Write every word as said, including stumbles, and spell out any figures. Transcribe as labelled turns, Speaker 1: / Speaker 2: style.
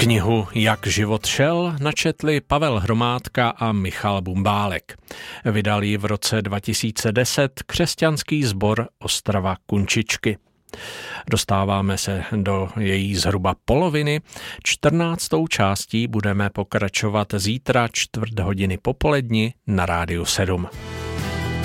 Speaker 1: Knihu Jak život šel načetli Pavel Hromádka a Michal Bumbálek. Vydal ji v roce dva tisíce deset křesťanský sbor Ostrava Kunčičky. Dostáváme se do její zhruba poloviny. čtrnáctou částí budeme pokračovat zítra čtvrt hodiny popoledni na Rádiu sedm.